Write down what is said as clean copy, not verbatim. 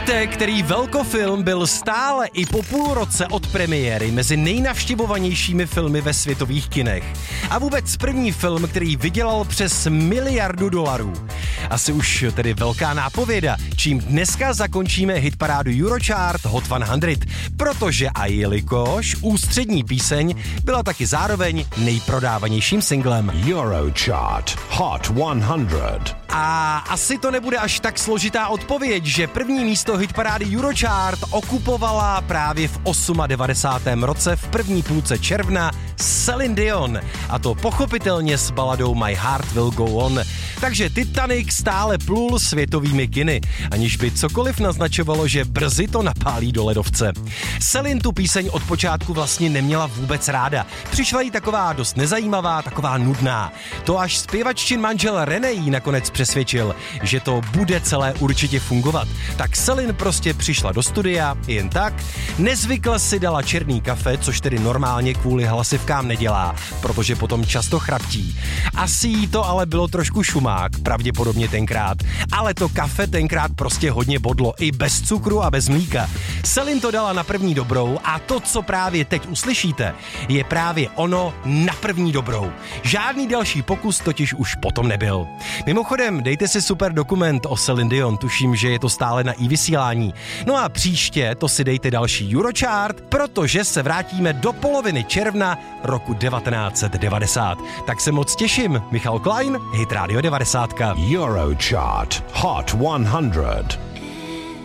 Víte, který velkofilm byl stále i po půl roce od premiéry mezi nejnavštěvovanějšími filmy ve světových kinech? A vůbec první film, který vydělal přes $1 miliard. Asi už tedy velká nápověda, čím dneska zakončíme hitparádu Eurochart Hot 100, protože a jelikož ústřední píseň byla taky zároveň nejprodávanějším singlem. Eurochart Hot 100. A asi to nebude až tak složitá odpověď, že první místo hitparády Eurochart okupovala právě v 98. roce v první půlce června Celine Dion. A to pochopitelně s baladou My Heart Will Go On. Takže Titanic stále plul světovými kiny, aniž by cokoliv naznačovalo, že brzy to napálí do ledovce. Celine tu píseň od počátku vlastně neměla vůbec ráda. Přišla jí taková dost nezajímavá, taková nudná. To až zpěvaččin manžel René jí nakonec přesvědčil, že to bude celé určitě fungovat. Tak Celine prostě přišla do studia, jen tak, nezvykle si dala černý kafe, což tedy normálně kvůli hlasivkám nedělá, protože potom často chraptí. Asi jí to ale bylo trošku šumák, pravděpodobně tenkrát, ale to kafe tenkrát prostě hodně bodlo, i bez cukru a bez mlíka. Celine to dala na první dobrou a to, co právě teď uslyšíte, je právě ono na první dobrou. Žádný další pokus totiž už potom nebyl. Mimochodem, dejte si super dokument o Celine Dion, tuším, že je to stále na i-vysílání. No a příště to si dejte další Eurochart, protože se vrátíme do poloviny června roku 1990. Tak se moc těším. Michal Klein, Hit Radio 90. Eurochart Hot 100.